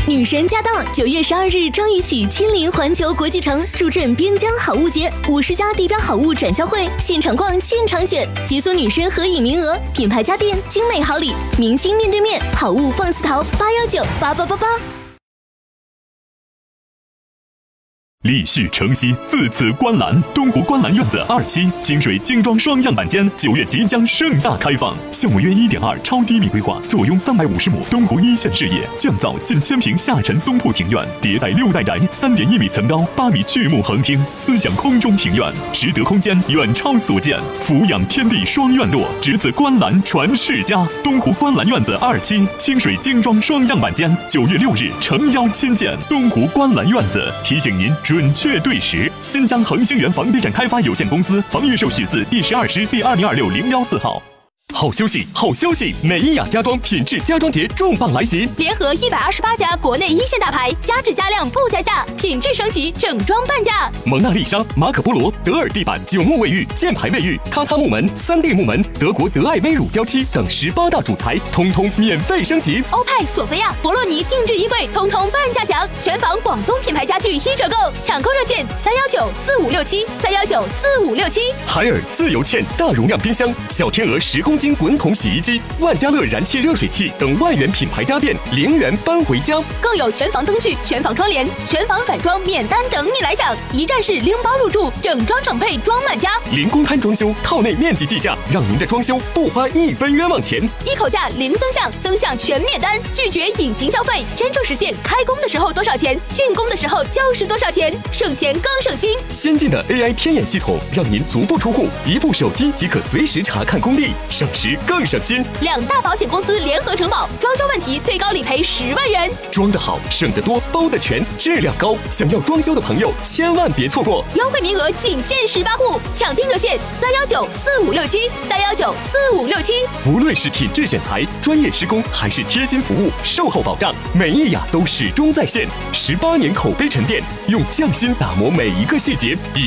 女神驾到！9月12日张宇起亲临环球国际城，助阵边疆好物节，50家地标好物展销会，现场逛，现场选，解锁女神合影名额，品牌家电，精美好礼，明星面对面，好物放肆淘，8198888。 立续承熙，自此观澜。东湖观澜院子2期清水精装双样板间9月即将盛大开放，项目约1.2超低密规划，坐拥350亩东湖一线视野，降噪近1000平下沉松铺庭院，迭代6代宅，3.1米层高，8米巨木横厅，思想空中庭院，实得空间远超所见，俯仰天地双院落，只此观澜传世家。东湖观澜院子2期清水精装双样板间9月6日诚邀亲见。东湖观澜院子提醒您准确对时。新疆恒星源房地产开发有限公司房预售许字第12师第2026-014号。好消息，好消息！美伊雅家装品质家装节重磅来袭， 联合128家国内一线大牌，加质加量不加价，品质升级，整装半价。 蒙娜丽莎、马可波罗、德尔地板9木卫浴、箭牌卫浴、榻榻木门、3D 木门、德国德爱微乳胶漆等18大主材，通通免费升级。 欧派、索菲亚、博洛尼定制衣柜，通通半价享。全房广东品牌家具1折购，抢购热线3194567，3194567。 海尔自由嵌大容量冰箱、小天鹅10公斤滚筒洗衣机、万家乐燃气热水器等万元品牌家电0元搬回家， 更有全房灯具、全房窗帘、全房软装免单等你来享，一站式零包入住，整装整配装满家， 零公摊装修，套内面积计价，让您的装修不花1分冤枉钱， 一口价零增项，增项全免单，拒绝隐形消费，真正实现开工的时候多少钱，竣工的时候就是多少钱，省钱更省心。 先进的 AI 天眼系统，让您足不出户，一部手机即可随时查看工地，省时更省心。 2大保险公司联合承保，装修问题最高理赔10万元。 装得好，省得多，包得全，质量高。想要装修的朋友，千万别错过， 优惠名额仅限18户，抢订热线3194567，3194567。 无论是品质选材、专业施工，还是贴心服务、售后保障，美伊雅都始终在线。18年口碑沉淀，用匠心打磨每一个细节。